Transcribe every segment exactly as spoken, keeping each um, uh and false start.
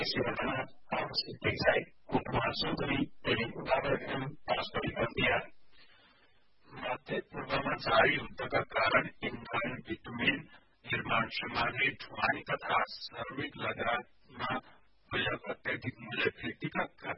Ciudadana आवश्यक उपवासों तेलुगु कार्यक्रम pass कर दिया। मध्य पूर्व में जारी युद्ध का कारण ईंधन बिटुमिन निर्माण सामग्री ढुलाई तथा श्रमिक लगाना हुआ अत्यधिक मूल्य वृद्धि का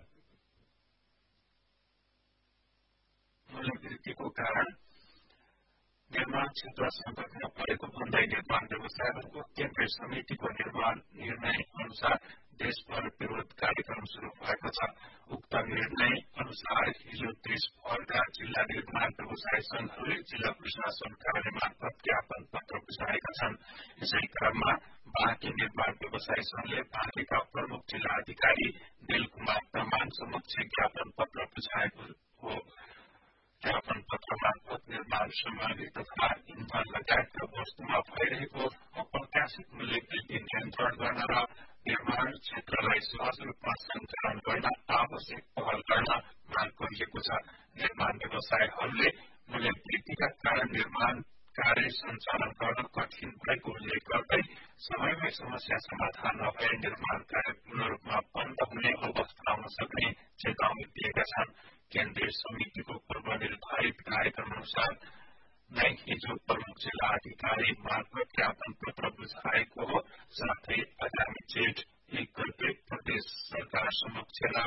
मूल्य वृद्धि को कारण निर्माण क्षेत्र संकट में पड़ेको भन्दै निर्माण व्यवसायहरूको केन्द्रीय समितिको निर्माण निर्णय अनुसार देशभर विरोध कार्यक्रम शुरू भएको छ। उक्त निर्णय अनुसार हिजो देशभरका जिल्ला निर्माण व्यवसाय संघहरूले जिल्ला प्रशासन कार्य मार्फत ज्ञापन पत्र बुझाएका छन्। यसै क्रममा बाँकी निर्माण व्यवसाय संघले बाँकीका प्रमुख जिल्ला अधिकारी दिल कुमार तामाङ समक्ष ज्ञापन पत्र बुझाएको हो। ज्ञापन पत्र मार्फत निर्माण सामग्री तथा ईंधन लगायतका वस्तुमा भइरहेको अप्रत्याशित मूल्य वृद्धि नियन्त्रण गर्न र निर्माण क्षेत्रलाई सहज रूपमा सञ्चालन गर्न आवश्यक पहल गर्न माग गरिएको छ। निर्माण व्यवसायहरूले मूल्य वृद्धिका कारण निर्माण कार्य सञ्चालन गर्न कठिन भएको उल्लेख गर्दै समयमै समस्या समाधान नभए निर्माण कार्य पूर्ण रूपमा बन्द हुने अवस्था आउन सक्ने चेतावनी दिएका छन्। केन्द्रीय समितिको पूर्व निर्धारित कार्यक्रम अनुसार नै हिजो प्रमुख जिल्ला अधिकारी मार्फत ज्ञापन पत्र बुझाएको हो। साथै आगामी जेठ एक गते प्रदेश सरकार समक्ष र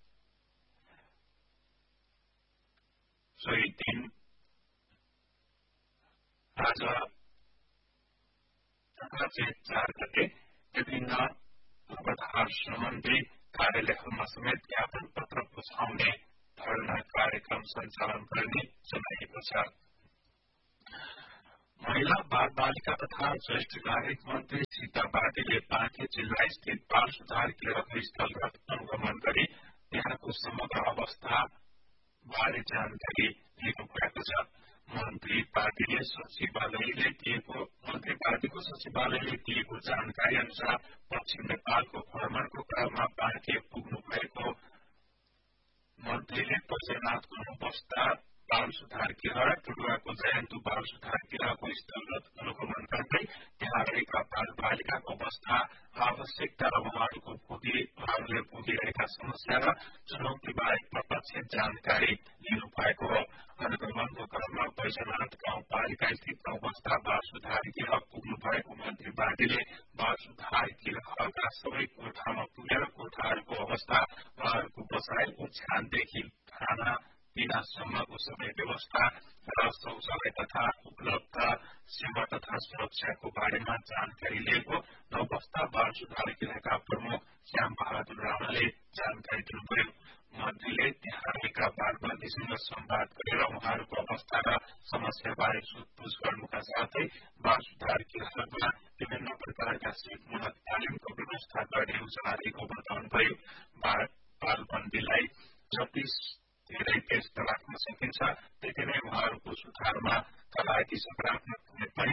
सोही दिन आज जेठ चार गते विभिन्न पूर्वाधार सम्बन्धी कार्यालयहरूमा समेत ज्ञापन पत्र बुझाउने धरना कार्यक्रम सञ्चालन गर्ने जनाइएको छ। महिला बाल बालिका तथा ज्येष्ठ नागरिक मन्त्री सीता पाटिलले बाँके जिल्ला स्थित बाल सुधार गृहको स्थलगत अनुगमन गरी त्यहाँको समग्र अवस्था बारे जानकारी लिनु भएको छ। मन्त्री पार्टीले सचिवालयले दिएको मन्त्री पार्टीको सचिवालयले दिएको जानकारी अनुसार पश्चिम नेपालको भ्रमणको क्रममा बाँके पुग्नु भएको मन्त्रीले पशुनाथ बस्दा बाल सुधार गृह र टुडुवाको जयन्तु बाल सुधार गृहको स्थलगत अनुगमन गर्दै त्यहाँ रहेका बाल बालिकाको अवस्था आवश्यकता र उहाँहरूको उहाँहरूले भोगिरहेका समस्या र चुनौती बारे प्रत्यक्ष जानकारी लिनु भएको हो। अनुगमनको क्रममा बैजनाथ गाउँपालिका स्थित अवस्था बाल सुधार गृह पुग्नु भएको मन्त्री पार्टीले बाल सुधार गृहका सबै कोठामा पुगेर कोठाहरूको अवस्था उहाँहरूको बसाई ओछ्यानदेखि खाना पिनासम्मको सबै व्यवस्था र शौचालय तथा उपलब्ध सेवा तथा सुरक्षाको बारेमा जानकारी लिएको नवस्था बाल सुधार गृहका प्रमुख श्याम बहादुर राणाले जानकारी दिनुभयो। मन्त्रीले त्यहाँ रहेका बाल बालिकासँग सम्वाद गरेर उहाँहरूको अवस्था र समस्या बारे सोधपुछ गर्नुका साथै बाल सुधार गृहमा विभिन्न प्रकारका सिपमूलक तालिमको व्यवस्था गर्ने योजना रहेको बताउनुभयो। बालबन्दीलाई जति धेरै व्यस्त राख्न सकिन्छ त्यति नै उहाँहरूको सुधारमा लागि सकारात्मक हुने पनि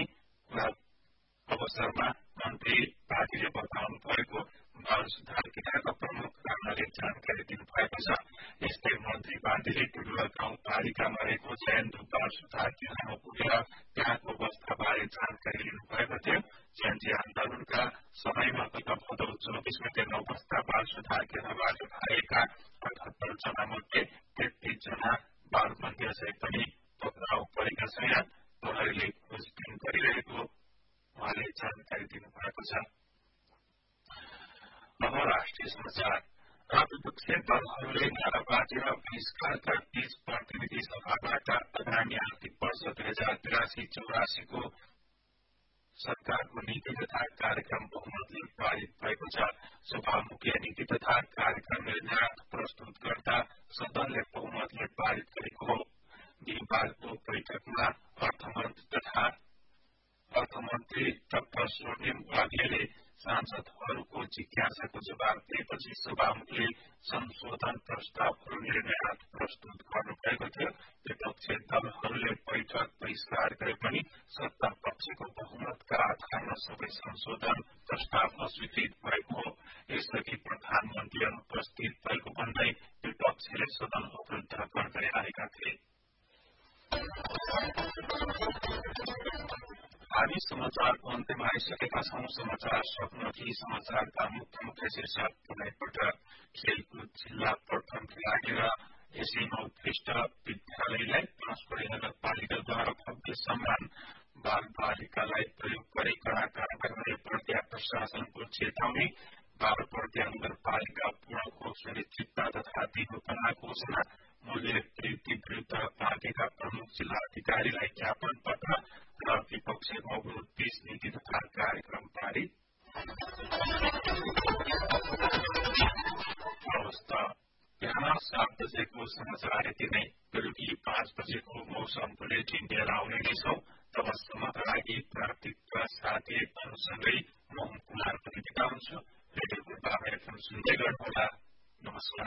अवसरमा मन्त्री पार्टीले बताउनु भएको बाल सुधार गृहका प्रमुख राणाले जानकारी दिनुभएको छ। यस्तै मन्त्री पार्टीले टुडुवा गाउँपालिकामा रहेको जयन्तु बाल सुधार गृहमा पुगेर त्यहाँको अवस्था बारे जानकारी लिनुभएको थियो। जयन्ती आन्दोलनका समयमा गत भदौ चौबिस गते नवस्था बाल सुधार गृहबाट भागेका अठहत्तर जना मध्ये तेत्तीस जना बाल बन्दी अझै पनि पक्राउ परेका छैनन्। प्रहरीले खोजबिन गरिरहेको उहाँले जानकारी दिनुभएको छ। अब राष्ट्रिय समाचार। राजनीतिक दलहरूले नाराबाजी र बहिष्कारका बीच प्रतिनिधि सभाबाट आगामी आर्थिक वर्ष दुई हजार तिरासी चौरासीको सरकारको नीति तथा कार्यक्रम बहुमतले पारित भएको छ। सभामुखीय नीति तथा कार्यक्रम निर्णायक प्रस्तुत गर्दा सदनले बहुमतले पारित गरेको हो। बिहिबारको बैठकमा अर्थमन्त्री तथा अर्थमन्त्री डाक्टर स्वर्णिम वाग्लेले सांसदहरूको जिज्ञासाको जवाब दिएपछि सभामुखले संशोधन प्रस्तावहरू निर्णयक प्रस्तुत गर्नुभएको थियो। विपक्षी दलहरूले बैठक बहिष्कार गरे पनि सत्ता पक्षको बहुमतका आधारमा सबै संशोधन प्रस्ताव अस्वीकृत भएको हो। यसअघि प्रधानमन्त्री अनुपस्थित भएको भन्दै विपक्षीले सदन अवरुद्ध गर्दै आएका थिए। हामी समाचारको अन्त्यमा आइसकेका छौं। समाचार सक्नथि समाचारका मुख्य मुख्य शीर्षक पुनः पटक। खेलकुद जिल्ला प्रथम खेलाडी र एसएनौ उत्कृष्ट विद्यालयलाई पनसकोट नगरपालिकाद्वारा भव्य सम्मान। बाल बालिकालाई प्रयोग गरी कड़ा कारवाही गर्ने पर्दिया प्रशासनको चेतावनी। बाल पर्दिया नगरपालिका पूर्णको सुनिश्चितता तथा दिगोपना घोषणा। मूल्य वृद्धि विरुद्ध पार्टीका प्रमुख जिल्ला अधिकारीलाई ज्ञापन पत्र र विपक्षीको तीस नीति तथा कार्यक्रम पारित। बिहान सात बजेको समाचार यति नै। बेलुकी पाँच बजेको मौसम बुलेटिन लिएर आउने नै छौं। तबसम्मका लागि प्राविधिक साथी अनुसँगै मोहन कुमार पनि बिदा हुन्छु। रेडियो पूर्वामा एफएम सुन्दै गर्नुहोला। नमस्कार।